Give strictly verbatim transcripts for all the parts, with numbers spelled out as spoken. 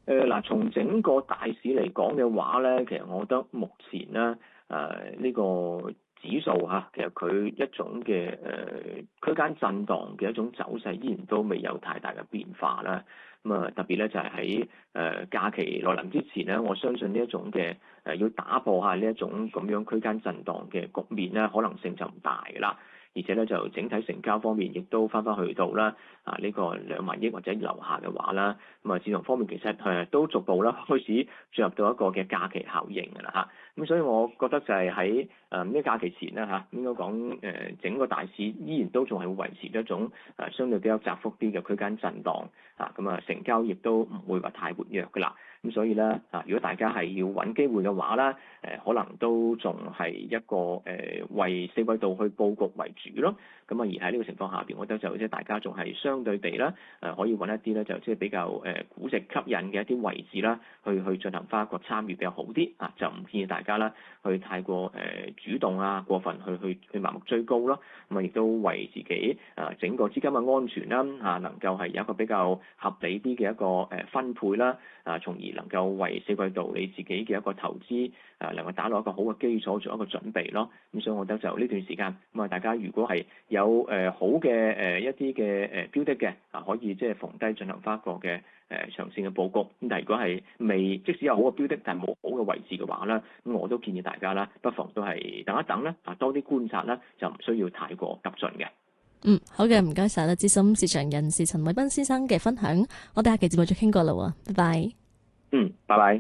誒嗱，從整個大市嚟講嘅話咧，其實我覺得目前咧，誒、呃、呢、這個指數嚇，其實佢一種嘅誒、呃、區間震盪嘅一種走勢，依然都未有太大嘅變化啦。咁啊，特別咧就係喺誒假期來臨之前咧，我相信呢一種嘅誒、呃、要打破下呢一種咁樣區間震盪嘅局面咧，可能性就唔大㗎啦。而且咧就整體成交方面亦都翻翻去到啦啊呢、這個兩萬億或者樓下嘅話啦，咁啊市場方面其實誒都逐步啦開始進入到一個嘅假期效應㗎啦嚇，咁所以我覺得就係喺誒呢假期前咧嚇，應該講誒整個大市依然都仲係會維持一種誒相對比較窄幅啲嘅區間震盪啊，咁啊成交亦都唔會話太活躍㗎啦。咁所以咧啊，如果大家係要揾機會嘅話咧，誒、呃、可能都仲係一個誒、呃、為四季度去佈局為主咯。咁啊，而喺呢個情況下邊，我覺得就即係大家仲係相對地啦，誒、呃、可以揾一啲咧就即係比較誒估值吸引嘅一啲位置啦，去去進行翻一個參與比較好啲啊，就唔建議大家啦去太過誒、呃、主動啊，過分去去去盲目追高咯。咁啊，亦都為自己啊整個資金嘅安全啦啊，能夠係有一個比較合理啲嘅一個誒分配啦啊，從而能夠為四季度你自己嘅一個投資誒能夠打落一個好嘅基礎做一個準備咯。咁所以我覺得就呢段時間咁啊，大家如果係有誒、呃、好嘅誒、呃、一啲嘅誒標的嘅啊，可以即係逢低進行翻一個嘅誒、呃、長線嘅佈局。咁但係如果係未即使有好嘅標的，但係冇好嘅位置嘅話咧，咁我都建議大家啦，不妨都係等一等啦，啊多啲觀察啦，就唔需要太過急進嘅。 嗯，好嘅，唔該晒啦，資深市場人士陳偉斌先生嘅分享，我哋下期節目再傾過啦喎，拜拜。 嗯，拜拜。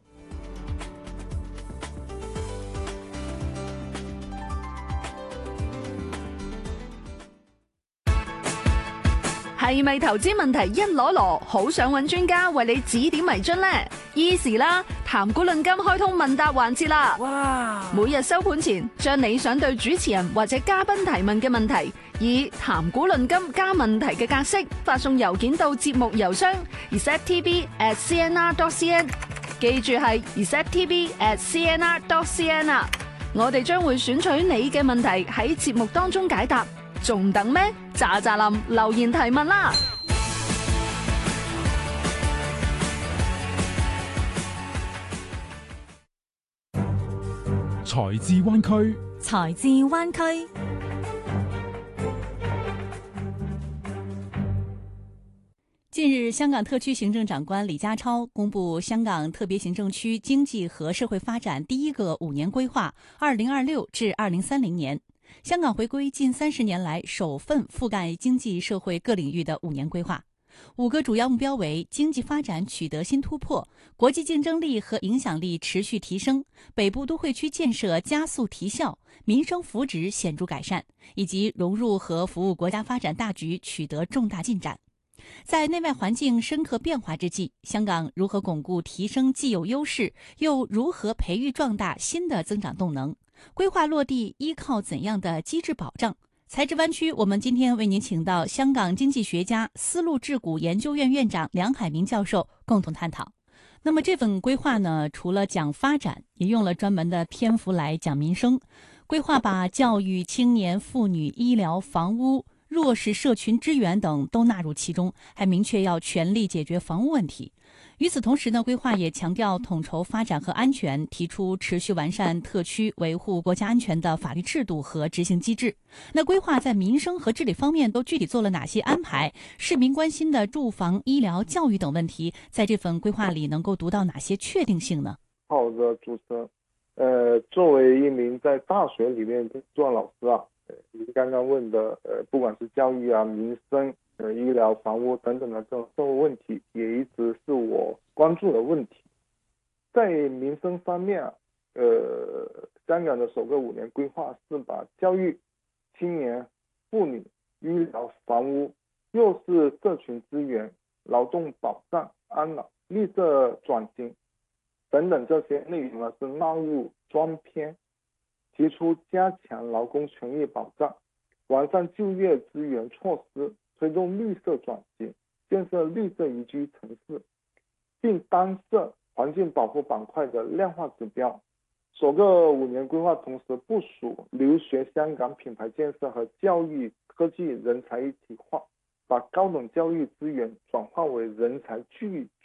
係咪投資問題一籮籮，好想揾專家為你指點迷津呢？Easy 啦，談股論金開通問答環節啦！哇！每日收盤前，將你想對主持人或者嘉賓提問嘅問題，以談股論金加問題嘅格式發送郵件到節目郵箱 r e c e p t v at c n r dot c n， 記住係 r e c e p t v at c n r dot c n 啊！我哋將會選取你嘅問題喺節目當中解答。仲等咩？喳喳林留言提問啦！ 財智灣區， 財智灣區。近日，香港特區行政長官李家超公布香港特別行政區經濟和社會發展第一個五年規劃（二零二六至二零三零年）。香港回歸近三十年來首份覆蓋經濟社會各領域的五年規劃，五個主要目標為經濟發展取得新突破，國際競爭力和影響力持續提升，北部都會區建設加速提效，民生福祉顯著改善，以及融入和服務國家發展大局取得重大進展。在內外環境深刻變化之際，香港如何鞏固提升既有優勢，又如何培育壯大新的增長動能？規劃落地依靠怎樣的機制保障？財智灣區，我們今天為您請到香港經濟學家、絲路智谷研究院院長梁海明教授共同探討。那麼這份規劃呢，除了講發展，也用了專門的篇幅來講民生。規劃把教育、青年、婦女、醫療、房屋、弱勢社群支援等都納入其中，還明確要全力解決房屋問題。與此同時呢，規劃也強調統籌發展和安全，提出持續完善特區維護國家安全的法律制度和執行機制。那規劃在民生和治理方面都具體做了哪些安排？市民關心的住房、醫療、教育等問題，在這份規劃裡能夠讀到哪些確定性呢？ 好的，主持人，呃，作為一名在大學裡面做老師啊，您剛剛問的，呃，不管是教育啊、民生、呃、醫療、房屋等等的這種社會問題，也一直是我關注的問題。在民生方面啊，呃，香港的首個五年規劃是把教育、青年、婦女、醫療、房屋、弱勢社群資源、勞動保障、安老、綠色轉型等等這些內容呢，是納入專篇，提出加強勞工權益保障，完善就業資源措施，推動綠色轉型，建設綠色宜居城市，並單設環境保護板塊的量化指標。首個五年規劃同時部署留學香港品牌建設和教育科技人才一體化，把高等教育資源轉化為人才聚